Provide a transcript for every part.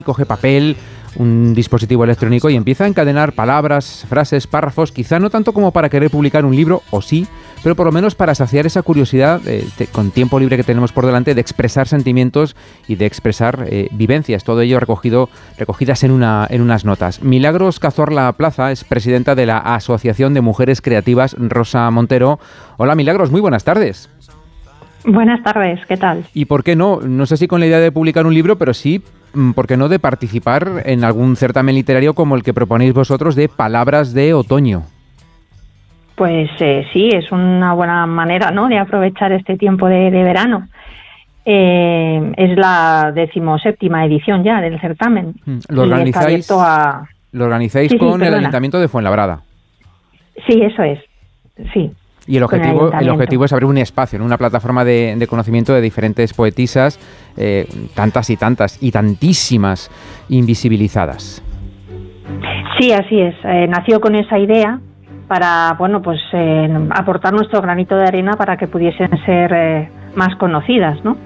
coge papel, un dispositivo electrónico y empieza a encadenar palabras, frases, párrafos, quizá no tanto como para querer publicar un libro, o sí, pero por lo menos para saciar esa curiosidad con tiempo libre que tenemos por delante de expresar sentimientos y de expresar vivencias, todo ello recogidas en unas notas. Milagros Cazorla Plaza es presidenta de la Asociación de Mujeres Creativas Rosa Montero. Hola Milagros, muy buenas tardes. Buenas tardes, ¿qué tal? ¿Y por qué no? No sé si con la idea de publicar un libro, pero sí, ¿por qué no de participar en algún certamen literario como el que proponéis vosotros de Palabras de Otoño? Pues sí, es una buena manera, ¿no?, de aprovechar este tiempo de verano. Es la 17ª edición ya del certamen. ¿Lo organizáis con el Ayuntamiento de Fuenlabrada? Sí, eso es, sí. Y el objetivo es abrir un espacio, ¿no?, una plataforma de conocimiento de diferentes poetisas, tantas y tantas y tantísimas invisibilizadas. Sí, así es. Nació con esa idea para, bueno, pues aportar nuestro granito de arena para que pudiesen ser más conocidas, ¿no?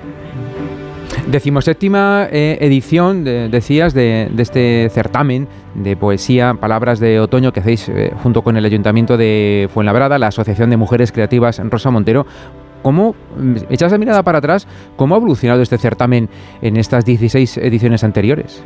17ª edición, decías, de este certamen de poesía, Palabras de Otoño, que hacéis junto con el Ayuntamiento de Fuenlabrada, la Asociación de Mujeres Creativas Rosa Montero. ¿Cómo, echas la mirada para atrás, cómo ha evolucionado este certamen en estas 16 ediciones anteriores?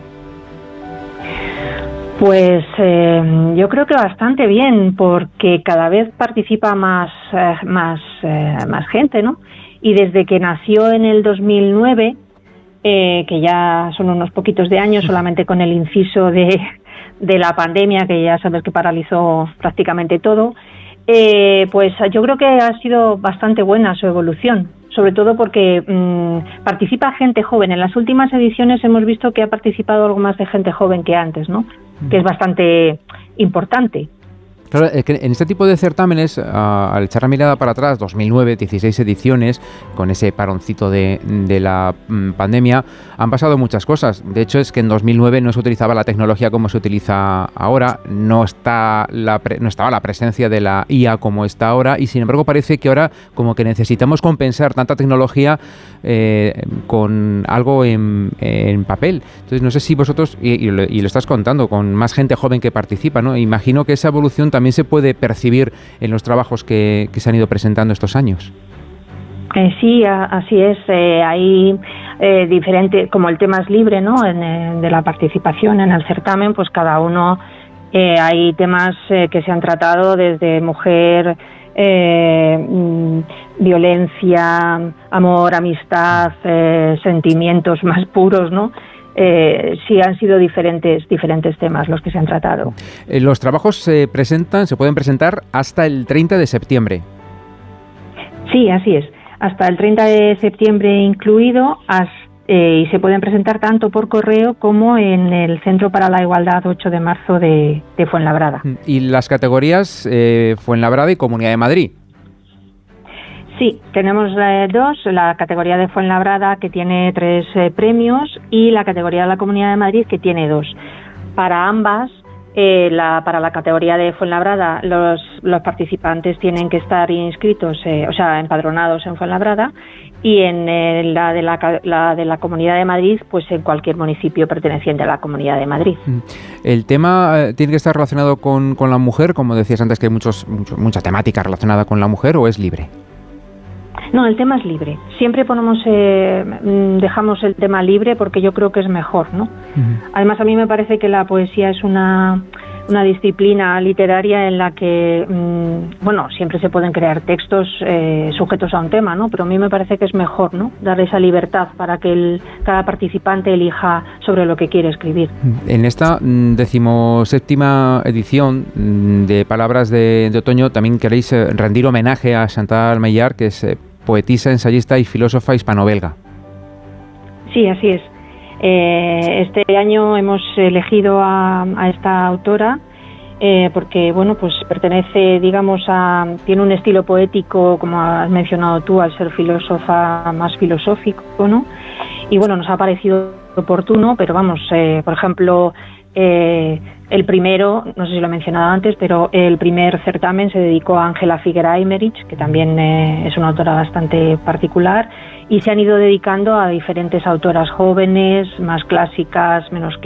Pues yo creo que bastante bien, porque cada vez participa más gente, ¿no? Y desde que nació en el 2009, que ya son unos poquitos de años, solamente con el inciso de la pandemia, que ya sabes que paralizó prácticamente todo, pues yo creo que ha sido bastante buena su evolución, sobre todo porque participa gente joven. En las últimas ediciones hemos visto que ha participado algo más de gente joven que antes, ¿no?, que es bastante importante. Claro, es que en este tipo de certámenes, al echar la mirada para atrás, 2009, 16 ediciones, con ese paroncito de la pandemia, han pasado muchas cosas. De hecho, es que en 2009 no se utilizaba la tecnología como se utiliza ahora, no estaba la presencia de la IA como está ahora, y sin embargo parece que ahora como que necesitamos compensar tanta tecnología con algo en papel. Entonces, no sé si vosotros, y lo estás contando, con más gente joven que participa, ¿no? Imagino que esa evolución también se puede percibir en los trabajos que se han ido presentando estos años. Sí, así es. Hay diferente, como el tema es libre, ¿no?, de la participación en el certamen, pues cada uno hay temas que se han tratado desde mujer, violencia, amor, amistad, sentimientos más puros, ¿no? Sí, han sido diferentes temas los que se han tratado. Los trabajos se pueden presentar hasta el 30 de septiembre. Sí, así es. Hasta el 30 de septiembre incluido, y se pueden presentar tanto por correo como en el Centro para la Igualdad 8 de marzo de Fuenlabrada. ¿Y las categorías Fuenlabrada y Comunidad de Madrid? Sí, tenemos dos, la categoría de Fuenlabrada, que tiene 3 premios, y la categoría de la Comunidad de Madrid, que tiene 2. Para ambas, para la categoría de Fuenlabrada, los participantes tienen que estar inscritos, empadronados en Fuenlabrada, y en la de la Comunidad de Madrid, pues en cualquier municipio perteneciente a la Comunidad de Madrid. ¿El tema tiene que estar relacionado con la mujer, como decías antes, que hay mucha temática relacionada con la mujer, o es libre? No, el tema es libre. Siempre dejamos el tema libre porque yo creo que es mejor, ¿no? Uh-huh. Además, a mí me parece que la poesía es una disciplina literaria en la que, siempre se pueden crear textos sujetos a un tema, ¿no? Pero a mí me parece que es mejor, ¿no?, dar esa libertad para que cada participante elija sobre lo que quiere escribir. En esta 17ª edición de Palabras de Otoño también queréis rendir homenaje a Chantal Maillard, que es poetisa, ensayista y filósofa hispano-belga. Sí, así es. Este año hemos elegido a esta autora porque, pues pertenece, tiene un estilo poético, como has mencionado tú, al ser filósofa, más filosófico, ¿no? Y nos ha parecido oportuno, pero por ejemplo, el primero, no sé si lo he mencionado antes, pero el primer certamen se dedicó a Ángela Figuera Aymerich, que también es una autora bastante particular, y se han ido dedicando a diferentes autoras jóvenes, más clásicas, menos clásicas.